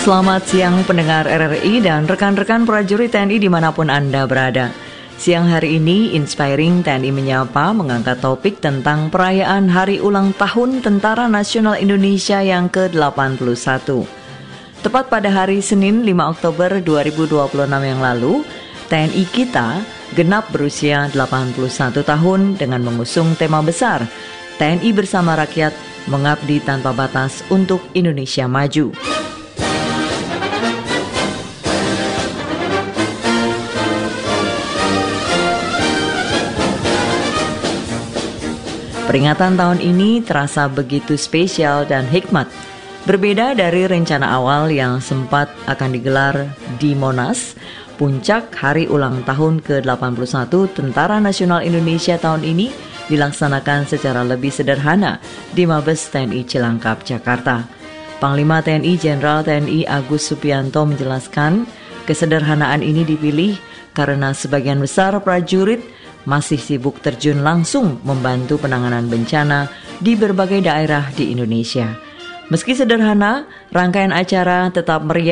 Selamat siang pendengar RRI dan rekan-rekan prajurit TNI dimanapun Anda berada. Siang hari ini, Inspiring TNI Menyapa mengangkat topik tentang perayaan Hari Ulang Tahun Tentara Nasional Indonesia yang ke-81. Tepat pada hari Senin 5 Oktober 2026 yang lalu, TNI kita genap berusia 81 tahun dengan mengusung tema besar, TNI Bersama Rakyat Mengabdi Tanpa Batas untuk Indonesia Maju. Peringatan tahun ini terasa begitu spesial dan hikmat. Berbeda dari rencana awal yang sempat akan digelar di Monas, puncak Hari Ulang Tahun ke-81 Tentara Nasional Indonesia tahun ini dilaksanakan secara lebih sederhana di Mabes TNI Cilangkap, Jakarta. Panglima TNI Jenderal TNI Agus Subianto menjelaskan, kesederhanaan ini dipilih karena sebagian besar prajurit masih sibuk terjun langsung membantu penanganan bencana di berbagai daerah di Indonesia. Meski sederhana, rangkaian acara tetap meriah